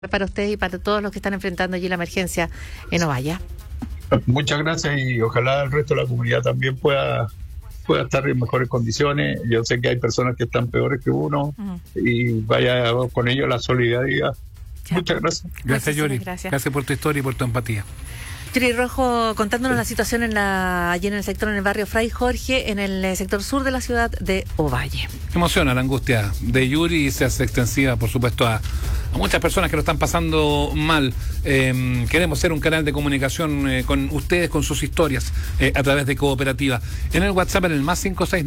para ustedes y para todos los que están enfrentando allí la emergencia en Ovalle. Muchas gracias y ojalá el resto de la comunidad también pueda estar en mejores condiciones. Yo sé que hay personas que están peores que uno y vaya con ello la solidaridad. Ya. Muchas gracias. Gracias, Yuri. Gracias por tu historia y por tu empatía. Yuri Rojo, contándonos la situación allí en el sector, en el barrio Fray Jorge, en el sector sur de la ciudad de Ovalle. Emociona la angustia de Yuri y se hace extensiva, por supuesto, a muchas personas que lo están pasando mal. Queremos ser un canal de comunicación con ustedes, con sus historias, a través de Cooperativa. En el WhatsApp, en el más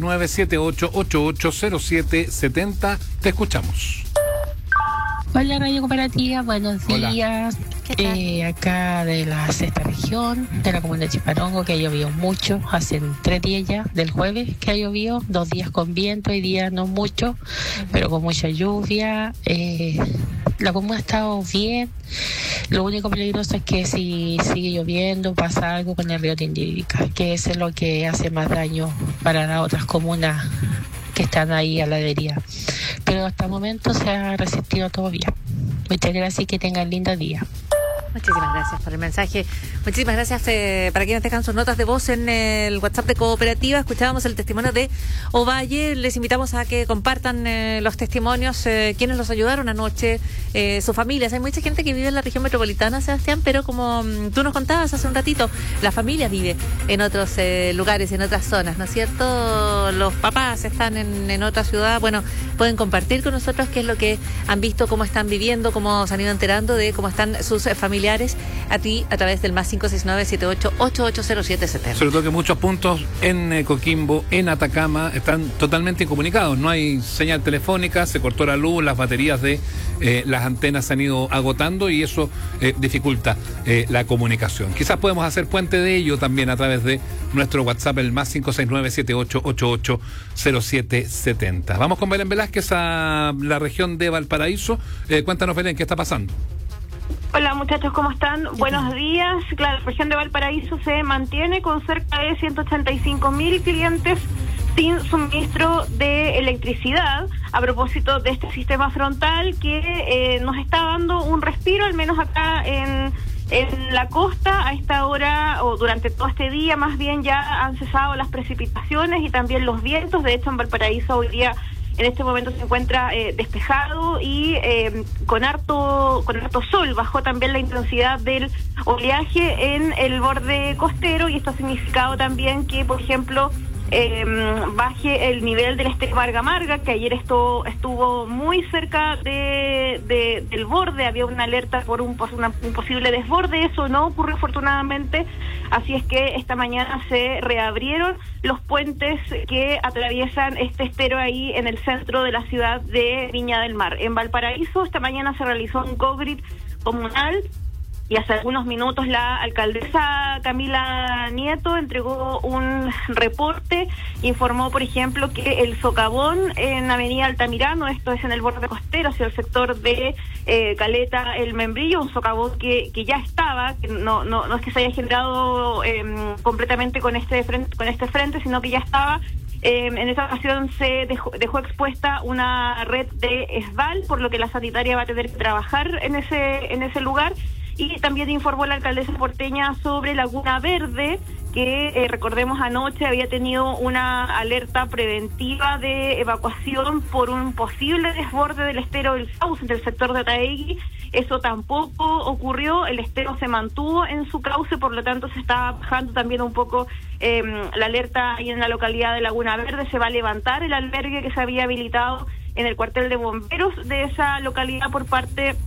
569-7888-0770, te escuchamos. Hola Radio Cooperativa, buenos días. Acá de la sexta región, de la comuna de Chiparongo, que ha llovido mucho, hace 3 días ya, del jueves que ha llovido, 2 días con viento, y días no mucho, pero con mucha lluvia. La comuna ha estado bien. Lo único peligroso es que si sigue lloviendo, pasa algo con el río Tindirica, que eso es lo que hace más daño para las otras comunas que están ahí a la deriva. Pero hasta el momento se ha resistido todo bien. Muchas gracias y que tengan lindo día. Muchísimas gracias por el mensaje. Muchísimas gracias para quienes dejan sus notas de voz en el WhatsApp de Cooperativa. Escuchábamos el testimonio de Ovalle. Les invitamos a que compartan los testimonios, quienes los ayudaron anoche, sus familias. Hay mucha gente que vive en la región metropolitana, Sebastián, pero como tú nos contabas hace un ratito, la familia vive en otros lugares, en otras zonas, ¿no es cierto? Los papás están en otra ciudad. Bueno, pueden compartir con nosotros qué es lo que han visto, cómo están viviendo, cómo se han ido enterando de cómo están sus familiares a ti a través del más 569-7888-0770. Sobre todo que muchos puntos en Coquimbo, en Atacama, están totalmente incomunicados. No hay señal telefónica, se cortó la luz, las baterías de las antenas se han ido agotando y eso dificulta la comunicación. Quizás podemos hacer puente de ello también a través de nuestro WhatsApp, el más 569-7888-0770. Vamos con Belén Velázquez a la región de Valparaíso. Cuéntanos, Belén, ¿qué está pasando? Hola muchachos, ¿cómo están? Buenos días. Claro, la región de Valparaíso se mantiene con cerca de 185.000 clientes sin suministro de electricidad, a propósito de este sistema frontal que nos está dando un respiro, al menos acá en la costa. A esta hora, o durante todo este día, más bien ya han cesado las precipitaciones y también los vientos. De hecho, en Valparaíso hoy día, en este momento, se encuentra despejado y con harto sol. Bajó también la intensidad del oleaje en el borde costero y esto ha significado también que, por ejemplo, baje el nivel del estero Varga Marga, que ayer estuvo muy cerca del borde. Había una alerta por un posible desborde. Eso no ocurrió, afortunadamente, así es que esta mañana se reabrieron los puentes que atraviesan este estero ahí en el centro de la ciudad de Viña del Mar. En Valparaíso esta mañana se realizó un go-grid comunal y hace algunos minutos la alcaldesa Camila Nieto entregó un reporte. Informó, por ejemplo, que el socavón en Avenida Altamirano, esto es en el borde costero, hacia el sector de Caleta El Membrillo, un socavón que ya estaba, que no es que se haya generado completamente con este frente, sino que ya estaba. En esta ocasión se dejó expuesta una red de esval, por lo que la sanitaria va a tener que trabajar en ese lugar. Y también informó la alcaldesa porteña sobre Laguna Verde, que recordemos anoche había tenido una alerta preventiva de evacuación por un posible desborde del estero del Sauce del sector de Ataegui. Eso tampoco ocurrió, el estero se mantuvo en su cauce, por lo tanto se está bajando también un poco la alerta ahí en la localidad de Laguna Verde. Se va a levantar el albergue que se había habilitado en el cuartel de bomberos de esa localidad por parte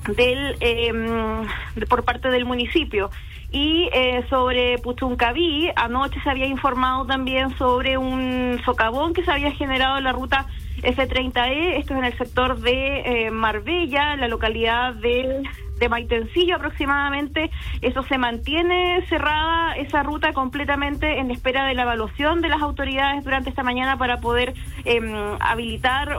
del municipio. Y sobre Puchuncaví, anoche se había informado también sobre un socavón que se había generado en la ruta F30E, esto es en el sector de Marbella, en la localidad de Maitencillo aproximadamente. Eso se mantiene cerrada, esa ruta, completamente en espera de la evaluación de las autoridades durante esta mañana para poder habilitar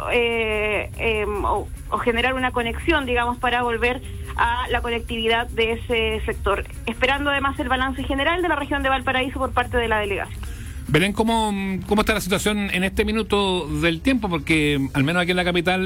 o generar una conexión, digamos, para volver a la conectividad de ese sector. Esperando además el balance general de la región de Valparaíso por parte de la delegación. Belén, ¿cómo está la situación en este minuto del tiempo? Porque al menos aquí en la capital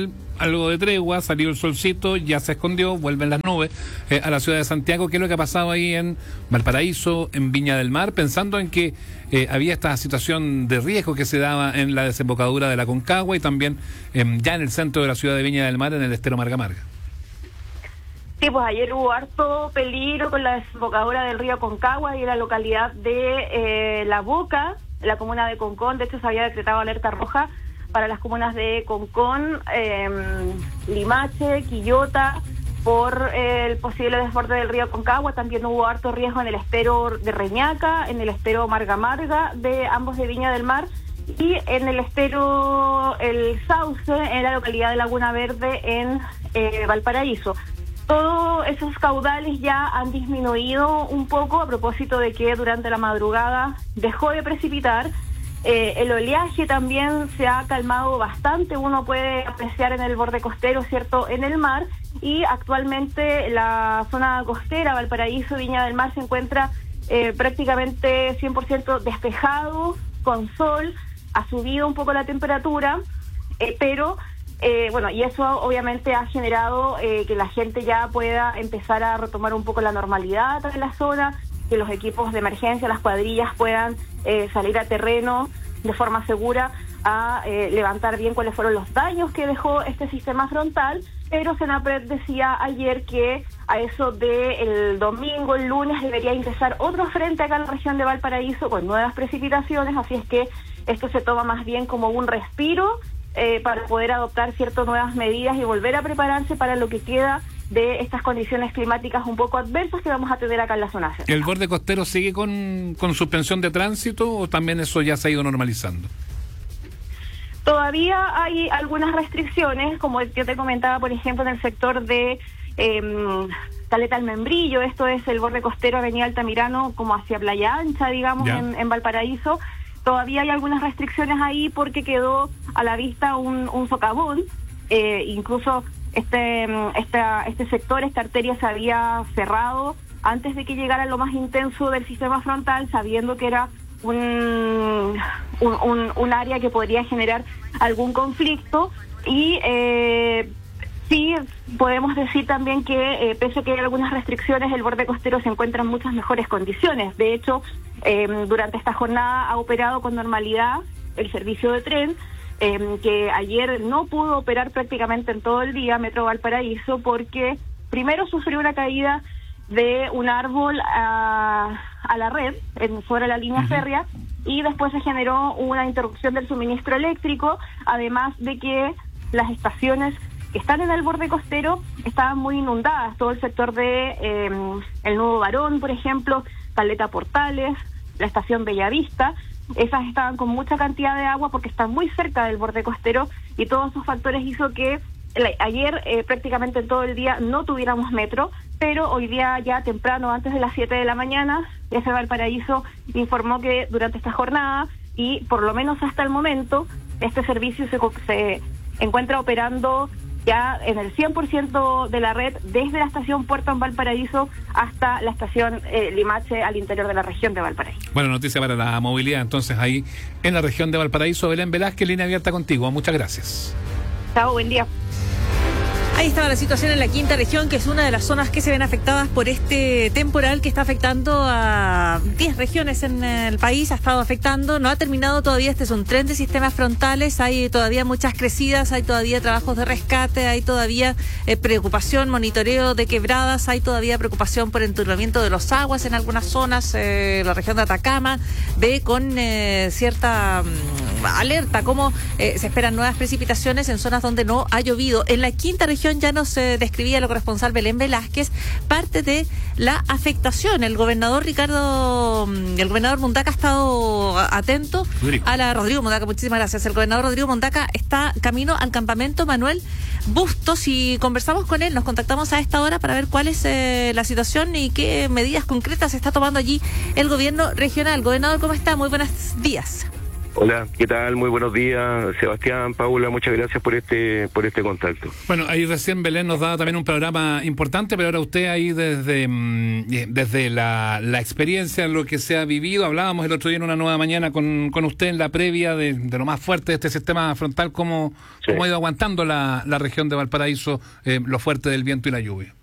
algo de tregua, salió el solcito, ya se escondió, vuelven las nubes a la ciudad de Santiago. ¿Qué es lo que ha pasado ahí en Valparaíso, en Viña del Mar? Pensando en que había esta situación de riesgo que se daba en la desembocadura de la Concagua y también ya en el centro de la ciudad de Viña del Mar, en el estero Marga Marga. Sí, pues ayer hubo harto peligro con la desembocadura del río Concagua y en la localidad de La Boca, la comuna de Concón. De hecho, se había decretado alerta roja para las comunas de Concón, Limache, Quillota, por el posible desborde del río Concagua. También hubo harto riesgo en el estero de Reñaca, en el estero Marga Marga, de ambos de Viña del Mar, y en el estero El Sauce, en la localidad de Laguna Verde, en Valparaíso. Todos esos caudales ya han disminuido un poco a propósito de que durante la madrugada dejó de precipitar. El oleaje también se ha calmado bastante, uno puede apreciar en el borde costero, ¿cierto?, en el mar, y actualmente la zona costera, Valparaíso, Viña del Mar, se encuentra prácticamente 100% despejado, con sol. Ha subido un poco la temperatura, pero bueno, y eso obviamente ha generado que la gente ya pueda empezar a retomar un poco la normalidad en la zona, que los equipos de emergencia, las cuadrillas puedan salir a terreno de forma segura a levantar bien cuáles fueron los daños que dejó este sistema frontal. Pero Senapred decía ayer que a eso del domingo, el lunes, debería ingresar otro frente acá en la región de Valparaíso con nuevas precipitaciones, así es que esto se toma más bien como un respiro para poder adoptar ciertas nuevas medidas y volver a prepararse para lo que queda de estas condiciones climáticas un poco adversas que vamos a tener acá en la zona central. ¿El borde costero sigue con suspensión de tránsito o también eso ya se ha ido normalizando? Todavía hay algunas restricciones, como yo te comentaba, por ejemplo, en el sector de Caleta al Membrillo. Esto es el borde costero Avenida Altamirano, como hacia Playa Ancha, digamos, en Valparaíso. Todavía hay algunas restricciones ahí porque quedó a la vista un socavón. Incluso este sector, esta arteria se había cerrado antes de que llegara lo más intenso del sistema frontal, sabiendo que era un área que podría generar algún conflicto. Y sí podemos decir también que pese a que hay algunas restricciones, el borde costero se encuentra en muchas mejores condiciones. De hecho, durante esta jornada ha operado con normalidad el servicio de tren, que ayer no pudo operar prácticamente en todo el día, Metro Valparaíso, porque primero sufrió una caída de un árbol a la red sobre la línea férrea, y después se generó una interrupción del suministro eléctrico, además de que las estaciones que están en el borde costero estaban muy inundadas. Todo el sector de el Nuevo Barón, por ejemplo, Caleta Portales, la estación Bellavista, esas estaban con mucha cantidad de agua porque están muy cerca del borde costero, y todos esos factores hizo que ayer prácticamente en todo el día no tuviéramos metro, pero hoy día ya temprano, antes de las 7 de la mañana, ese Valparaíso informó que durante esta jornada, y por lo menos hasta el momento, este servicio se encuentra operando ya en el 100% de la red, desde la estación Puerto en Valparaíso hasta la estación Limache al interior de la región de Valparaíso. Bueno, noticia para la movilidad entonces ahí en la región de Valparaíso. Belén Velázquez, línea abierta contigo. Muchas gracias. Chao, buen día. Ahí estaba la situación en la quinta región, que es una de las zonas que se ven afectadas por este temporal que está afectando a 10 regiones en el país. Ha estado afectando, no ha terminado todavía. Este es un tren de sistemas frontales, hay todavía muchas crecidas, hay todavía trabajos de rescate, hay todavía preocupación, monitoreo de quebradas, hay todavía preocupación por enturbamiento de los aguas en algunas zonas. La región de Atacama ve con cierta alerta cómo se esperan nuevas precipitaciones en zonas donde no ha llovido. En la quinta región ya nos describía la corresponsal Belén Velázquez parte de la afectación. El gobernador Mundaca ha estado atento Rodrigo Mundaca, muchísimas gracias. El gobernador Rodrigo Mundaca está camino al campamento Manuel Bustos y conversamos con él, nos contactamos a esta hora para ver cuál es la situación y qué medidas concretas está tomando allí el gobierno regional. Gobernador, ¿cómo está? Muy buenos días. Hola, ¿qué tal? Muy buenos días, Sebastián, Paula, muchas gracias por este contacto. Bueno, ahí recién Belén nos daba también un programa importante, pero ahora usted ahí desde la experiencia, lo que se ha vivido, hablábamos el otro día en una nueva mañana con usted en la previa de lo más fuerte de este sistema frontal, cómo ha ido aguantando la región de Valparaíso lo fuerte del viento y la lluvia.